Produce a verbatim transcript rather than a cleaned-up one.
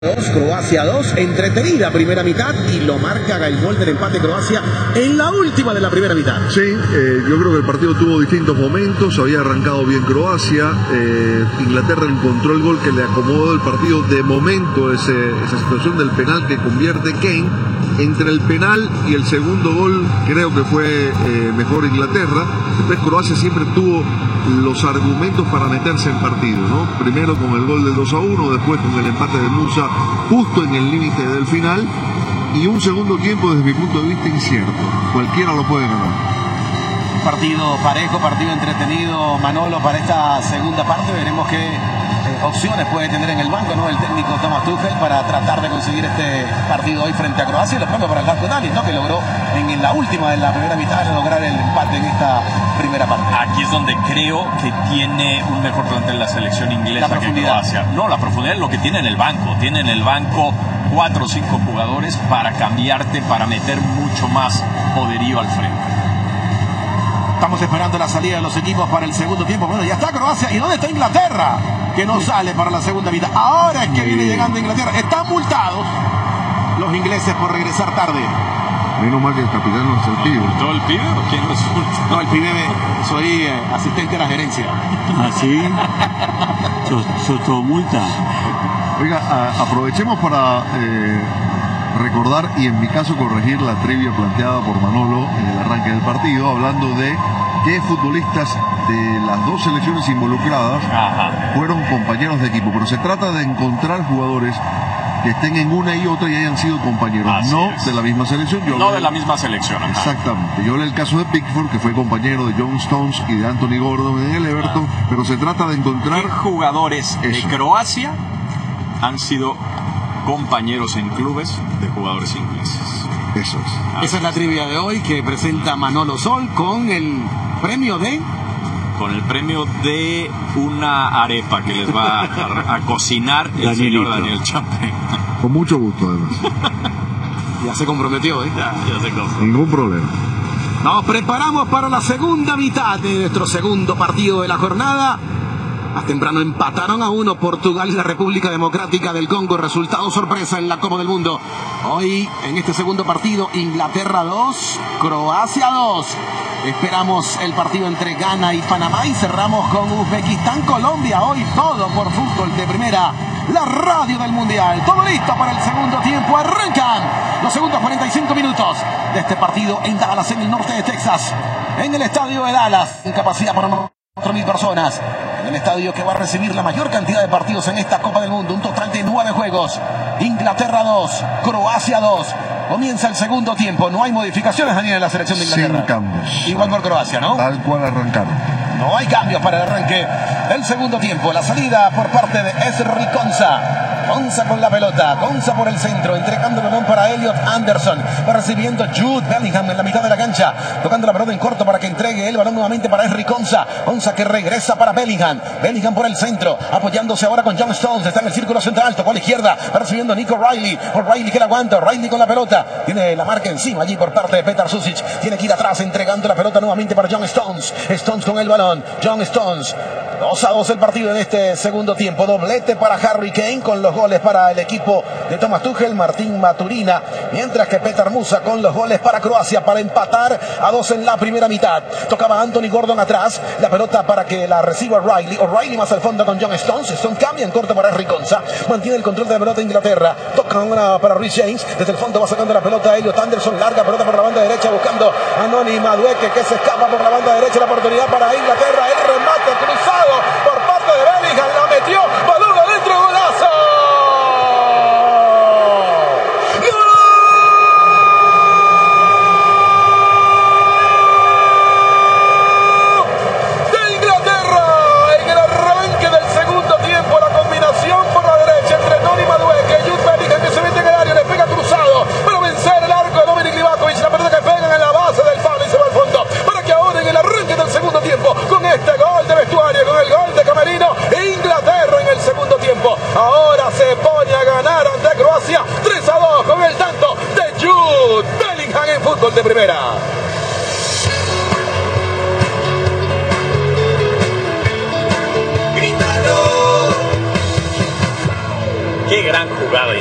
dos, Croacia dos, entretenida primera mitad y lo marca el gol del empate Croacia en la última de la primera mitad. Sí, eh, yo creo que el partido tuvo distintos momentos, había arrancado bien Croacia, eh, Inglaterra encontró el gol que le acomodó el partido de momento, ese, esa situación del penal que convierte Kane. Entre el penal y el segundo gol creo que fue eh, mejor Inglaterra. Después Croacia siempre tuvo los argumentos para meterse en partido, ¿no? Primero con el gol del dos a uno, después con el empate de Musa justo en el límite del final, y un segundo tiempo desde mi punto de vista incierto. Cualquiera lo puede ganar. Partido parejo, partido entretenido, Manolo, para esta segunda parte. Veremos qué eh, opciones puede tener en el banco, ¿no?, el técnico Thomas Tuchel para tratar de conseguir este partido hoy frente a Croacia, y lo propio para el Darko Dalic, ¿no?, que logró en, en la última de la primera mitad lograr el empate en esta primera parte. Aquí es donde creo que tiene un mejor plantel la selección inglesa que Croacia. No, la profundidad es lo que tiene en el banco. Tiene en el banco cuatro o cinco jugadores para cambiarte, para meter mucho más poderío al frente. Estamos esperando la salida de los equipos para el segundo tiempo. Bueno, ya está Croacia. ¿Y dónde está Inglaterra? Que no sale para la segunda mitad. Ahora es que viene llegando Inglaterra. Están multados los ingleses por regresar tarde. Menos mal que el capitán no es el pibe. ¿Todo el pibe o quién resulta? No, el pibe, soy eh, asistente de la gerencia. ¿Ah, sí? ¿Sos todo multa? Oiga, a, aprovechemos para eh, recordar y en mi caso corregir la trivia planteada por Manolo en el arranque del partido, hablando de qué futbolistas de las dos selecciones involucradas Ajá. fueron compañeros de equipo. Pero se trata de encontrar jugadores que estén en una y otra y hayan sido compañeros, Así no es. de la misma selección. Yo No hablé, de la misma selección. Ajá. Exactamente. Yo hablé el caso de Pickford, que fue compañero de John Stones y de Anthony Gordon en el Everton, ah. pero se trata de encontrar ¿Qué jugadores Eso. de Croacia han sido compañeros en clubes de jugadores ingleses? Eso es. Ah. Esa es la trivia de hoy que presenta Manolo Sol con el premio de... Con el premio de una arepa que les va a, a cocinar el Danielito. señor Daniel Champagne. Con mucho gusto, además. Ya se comprometió, ¿eh? Ya, ya se compró. Ningún problema. Nos preparamos para la segunda mitad de nuestro segundo partido de la jornada. Más temprano empataron a uno Portugal y la República Democrática del Congo. Resultado sorpresa en la Copa del Mundo. Hoy, en este segundo partido, Inglaterra dos, Croacia dos. Esperamos el partido entre Ghana y Panamá y cerramos con Uzbekistán, Colombia. Hoy todo por fútbol de primera. La radio del Mundial. Todo listo para el segundo tiempo. Arrancan los segundos cuarenta y cinco minutos de este partido en Dallas, en el norte de Texas. En el estadio de Dallas. En capacidad para cuatro mil personas. En el estadio que va a recibir la mayor cantidad de partidos en esta Copa del Mundo. Un total de nueve juegos. Inglaterra dos, Croacia dos. Comienza el segundo tiempo. No hay modificaciones, Daniel, en la selección de Inglaterra. Sin cambios. Igual por Croacia, ¿no? Tal cual arrancaron. No hay cambios para el arranque del segundo tiempo. La salida por parte de Ezri Konsa. Konsa con la pelota. Konsa por el centro. Entregando el balón para Elliot Anderson. Va recibiendo Jude Bellingham en la mitad de la cancha. Tocando la pelota en corto para que entregue el balón nuevamente para Ezri Konsa. Konsa que regresa para Bellingham. Bellingham por el centro. Apoyándose ahora con John Stones. Está en el círculo central. Tocó a la izquierda. Va recibiendo Nico Riley. O'Reilly que la aguanta. O'Reilly con la pelota. Tiene la marca encima allí por parte de Petar Susic. Tiene que ir atrás entregando la pelota nuevamente para John Stones. Stones con el balón. John Stones. dos a dos el partido en este segundo tiempo. Doblete para Harry Kane con los goles para el equipo de Thomas Tuchel, Martín Maturina. Mientras que Petar Musa con los goles para Croacia para empatar a dos en la primera mitad. Tocaba Anthony Gordon atrás. La pelota para que la reciba O'Reilly. O'Reilly más al fondo con John Stones. Stones cambia en corto para Ezri Konsa. Mantiene el control de la pelota Inglaterra. Toca una para Reece James. Desde el fondo va sacando la pelota Elliot Anderson. Larga pelota por la banda derecha buscando a Noni Madueke que se escapa por la banda derecha. La oportunidad para Inglaterra. El remate cruzado por parte de Bellingham. La metió. Balón adentro. Golazo. Ahora se pone a ganar ante Croacia tres a dos con el tanto de Jude Bellingham en fútbol de primera. Grítalo. Qué gran jugada.